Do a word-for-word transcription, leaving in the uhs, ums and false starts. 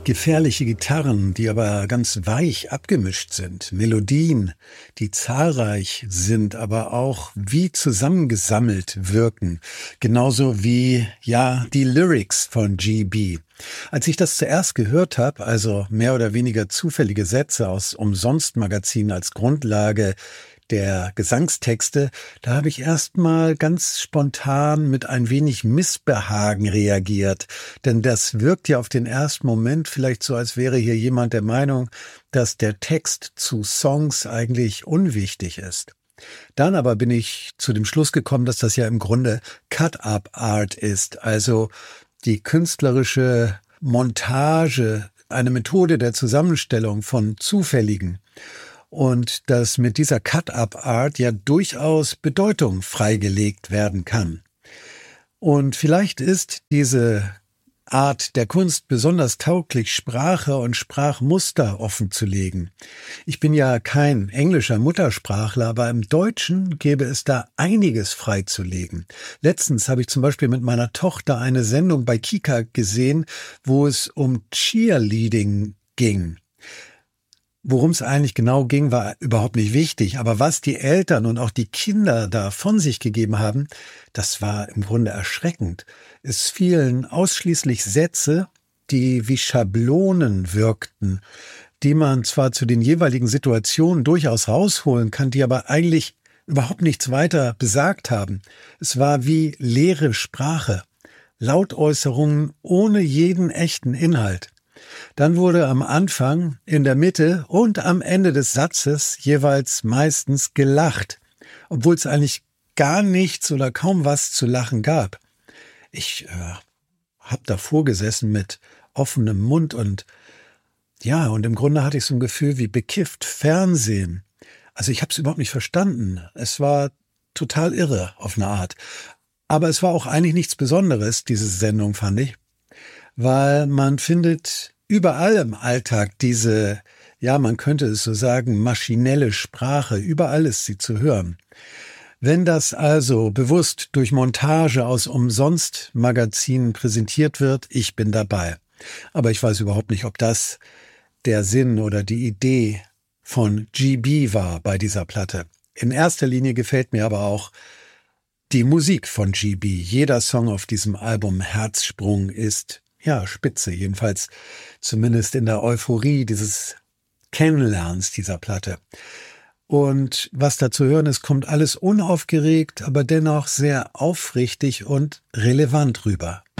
Gefährliche Gitarren, die aber ganz weich abgemischt sind. Melodien, die zahlreich sind, aber auch wie zusammengesammelt wirken. Genauso wie, ja, die Lyrics von G B. Als ich das zuerst gehört habe, also mehr oder weniger zufällige Sätze aus Umsonst-Magazinen als Grundlage der Gesangstexte, da habe ich erstmal ganz spontan mit ein wenig Missbehagen reagiert. Denn das wirkt ja auf den ersten Moment vielleicht so, als wäre hier jemand der Meinung, dass der Text zu Songs eigentlich unwichtig ist. Dann aber bin ich zu dem Schluss gekommen, dass das ja im Grunde Cut-Up-Art ist, also die künstlerische Montage, eine Methode der Zusammenstellung von Zufälligen. Und dass mit dieser Cut-Up-Art ja durchaus Bedeutung freigelegt werden kann. Und vielleicht ist diese Art der Kunst besonders tauglich, Sprache und Sprachmuster offenzulegen. Ich bin ja kein englischer Muttersprachler, aber im Deutschen gäbe es da einiges freizulegen. Letztens habe ich zum Beispiel mit meiner Tochter eine Sendung bei Kika gesehen, wo es um Cheerleading ging. Worum es eigentlich genau ging, war überhaupt nicht wichtig. Aber was die Eltern und auch die Kinder da von sich gegeben haben, das war im Grunde erschreckend. Es fielen ausschließlich Sätze, die wie Schablonen wirkten, die man zwar zu den jeweiligen Situationen durchaus rausholen kann, die aber eigentlich überhaupt nichts weiter besagt haben. Es war wie leere Sprache, Lautäußerungen ohne jeden echten Inhalt. Dann wurde am Anfang, in der Mitte und am Ende des Satzes jeweils meistens gelacht, obwohl es eigentlich gar nichts oder kaum was zu lachen gab. Ich äh, habe davor gesessen mit offenem Mund und ja, und im Grunde hatte ich so ein Gefühl wie bekifft Fernsehen. Also ich habe es überhaupt nicht verstanden. Es war total irre auf eine Art. Aber es war auch eigentlich nichts Besonderes, diese Sendung, fand ich, weil man findet überall im Alltag diese, ja, man könnte es so sagen, maschinelle Sprache, überall ist sie zu hören. Wenn das also bewusst durch Montage aus Umsonst-Magazinen präsentiert wird, ich bin dabei. Aber ich weiß überhaupt nicht, ob das der Sinn oder die Idee von G B war bei dieser Platte. In erster Linie gefällt mir aber auch die Musik von G B. Jeder Song auf diesem Album Herzsprung ist ja, spitze, jedenfalls zumindest in der Euphorie dieses Kennenlernens dieser Platte. Und was da zu hören ist, kommt alles unaufgeregt, aber dennoch sehr aufrichtig und relevant rüber.